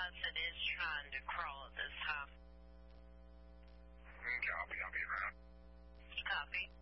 Hudson is trying to crawl at this time. Copy, I'll be around. Copy.